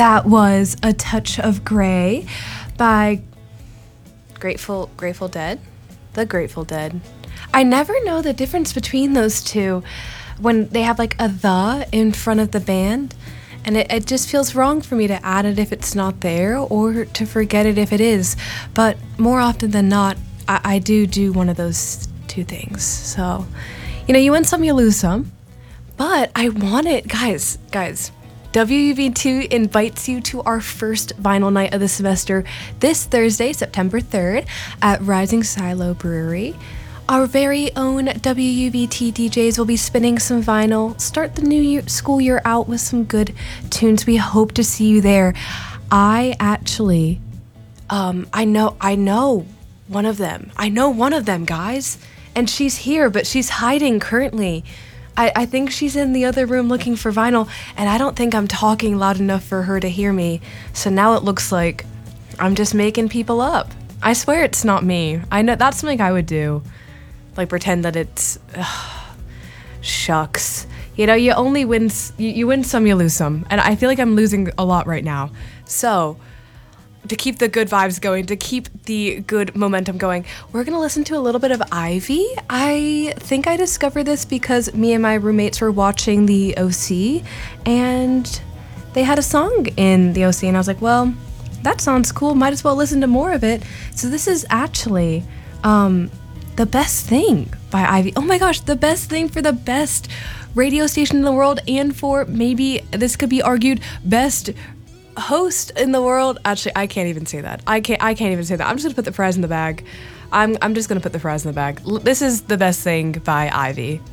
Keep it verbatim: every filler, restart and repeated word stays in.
That was A Touch of Grey by Grateful Grateful Dead. The Grateful Dead. I never know the difference between those two when they have like a the in front of the band, and it, it just feels wrong for me to add it if it's not there or to forget it if it is. But more often than not, I, I do do one of those two things. So, you know, you win some, you lose some. But I want it, guys, guys. W U V two invites you to our first vinyl night of the semester this Thursday, September third, at Rising Silo Brewery. Our very own W U V T D Js will be spinning some vinyl, start the new year, school year out with some good tunes. We hope to see you there. I actually, um, I know, I know one of them. I know one of them, guys. And she's here, but she's hiding currently. I, I think she's in the other room looking for vinyl, and I don't think I'm talking loud enough for her to hear me. So now it looks like I'm just making people up. I swear it's not me. I know that's something I would do. Like pretend that it's... Ugh, shucks. You know, you only win... You, you win some, you lose some. And I feel like I'm losing a lot right now. So... to keep the good vibes going, to keep the good momentum going, we're going to listen to a little bit of Ivy. I think I discovered this because me and my roommates were watching the O C, and they had a song in the O C, and I was like, well, that sounds cool. Might as well listen to more of it. So this is actually um, The Best Thing by Ivy. Oh my gosh, the best thing for the best radio station in the world, and for maybe, this could be argued, best host in the world. Actually, I can't even say that. I can't I can't even say that. I'm just gonna put the prize in the bag. I'm I'm just gonna put the prize in the bag. L- this is The Best Thing by Ivy.